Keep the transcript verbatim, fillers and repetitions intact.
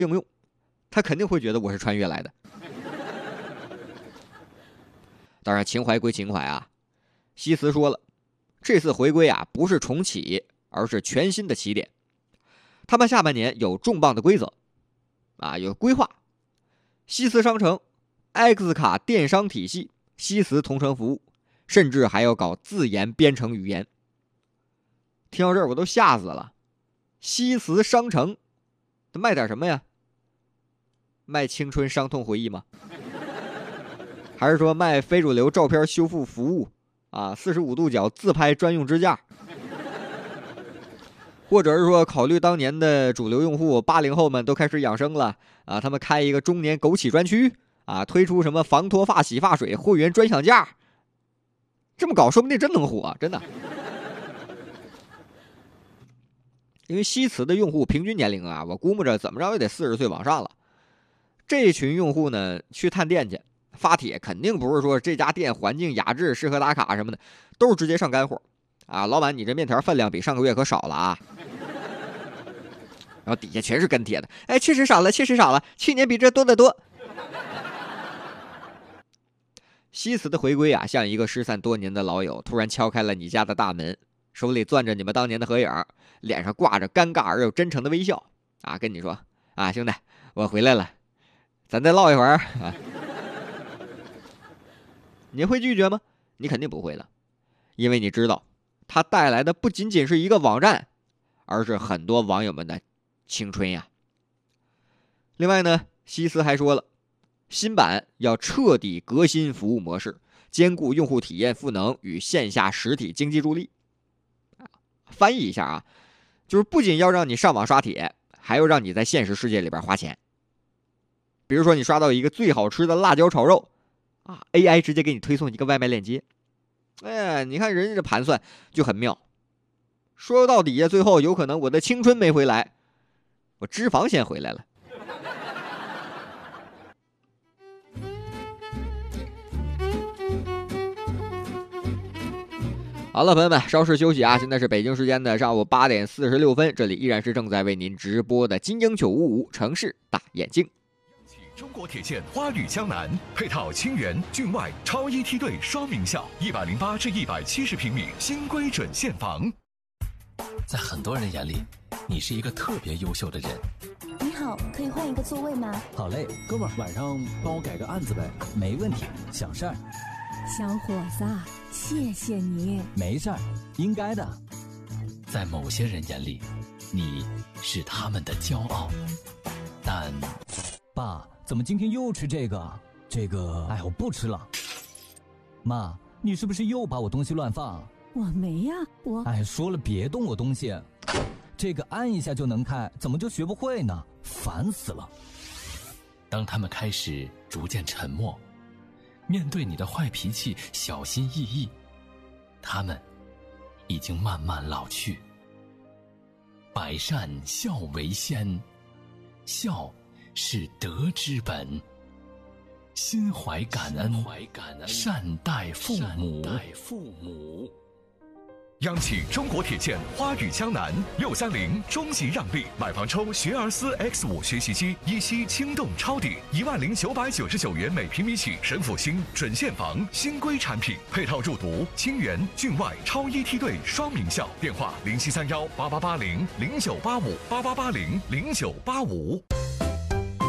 应用，他肯定会觉得我是穿越来的。当然，情怀归情怀啊，西辞说了，这次回归啊不是重启，而是全新的起点。他们下半年有重磅的规则，啊，有规划，西辞商城、X 卡电商体系、西辞同城服务，甚至还要搞自研编程语言。听到这儿我都吓死了，西辞商城，卖点什么呀？卖青春伤痛回忆吗？还是说卖非主流照片修复服务啊，四十五度角自拍专用支架？或者是说考虑当年的主流用户八零后们都开始养生了啊，他们开一个中年枸杞专区啊，推出什么防脱发洗发水会员专享价，这么搞说不定真能火、啊、真的。因为西辞的用户平均年龄啊，我估摸着怎么着也得四十岁往上了。这群用户呢，去探店去发帖，肯定不是说这家店环境雅致适合打卡什么的，都是直接上干货啊。老板，你这面条分量比上个月可少了啊。然后底下全是跟帖的，哎，确实少了，确实少了，去年比这多得多。西辞的回归啊，像一个失散多年的老友突然敲开了你家的大门，手里攥着你们当年的合影，脸上挂着尴尬而又真诚的微笑啊，跟你说啊，兄弟，我回来了，咱再唠一会儿啊。你会拒绝吗？你肯定不会了，因为你知道它带来的不仅仅是一个网站，而是很多网友们的青春呀。另外呢，西辞还说了，新版要彻底革新服务模式，兼顾用户体验赋能与线下实体经济助力。翻译一下啊，就是不仅要让你上网刷帖，还要让你在现实世界里边花钱。比如说你刷到一个最好吃的辣椒炒肉啊 ，A I 直接给你推送一个外卖链接。哎，你看人家这盘算就很妙。说到底下，最后有可能我的青春没回来，我脂肪先回来了。好了，朋友们，稍事休息啊！现在是北京时间的上午八点四十六分，这里依然是正在为您直播的金鹰九五五城市大眼睛。 中国铁建花语江南配套清源郡外超一梯队双名校，一百零八至一百七十平米新规准现房。 在很多人眼里，你是一个特别优秀的人。 你好，可以换一个座位吗？ 好嘞，哥们儿，晚上帮我改个案子呗。没问题，想事儿。 小伙子，谢谢你。 没事儿，应该的。 在某些人眼里，你是他们的骄傲，但爸，怎么今天又吃这个？这个，哎，我不吃了。妈，你是不是又把我东西乱放？ 我没呀，我…… 哎，说了别动我东西，这个按一下就能开，怎么就学不会呢？烦死了！ 当他们开始逐渐沉默，面对你的坏脾气小心翼翼，他们已经慢慢老去。百善孝为先，孝是德之本，心怀感恩，善待父母。 央企中国铁建花语江南六三零中级让利，买房抽学而思 X 五学习机，一息轻动抄底，一万零九百九十九元每平米起，神府新准现房新规产品，配套入读清源郡外超一梯队双名校，电话零七三幺八八八零零九八五八八八零零九八五。